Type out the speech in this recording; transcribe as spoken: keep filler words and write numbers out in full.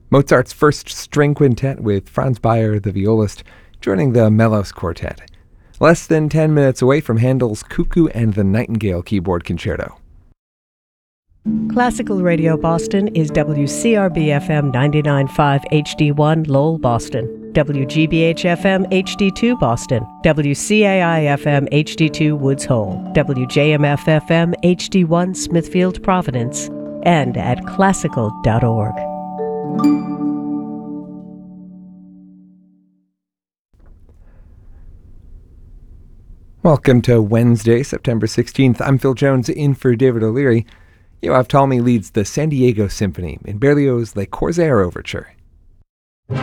Mozart's First String Quintet with Franz Bayer, the violist, joining the Melos Quartet. Less than ten minutes away from Handel's Cuckoo and the Nightingale Keyboard Concerto. Classical Radio Boston is W C R B F M ninety-nine point five H D one Lowell, Boston, W G B H F M H D two Boston, W C A I F M H D two Woods Hole, W J M F F M H D one Smithfield, Providence, and at classical dot org. Welcome to Wednesday, September sixteenth. I'm Phil Jones, in for David O'Leary. Yoav Talmy leads the San Diego Symphony in Berlioz' Le Corsaire Overture.